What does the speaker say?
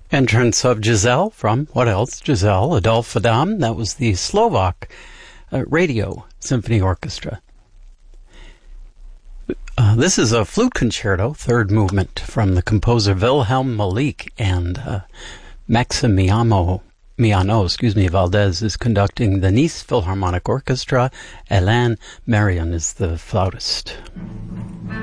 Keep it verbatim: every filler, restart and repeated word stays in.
Entrance of Giselle from, what else? Giselle, Adolphe Adam. That was the Slovak uh, Radio Symphony Orchestra. Uh, this is a flute concerto, third movement, from the composer Wilhelm Malik, and uh, Maximiano Miano, excuse me, Valdez is conducting the Nice Philharmonic Orchestra. Alain Marion is the flautist.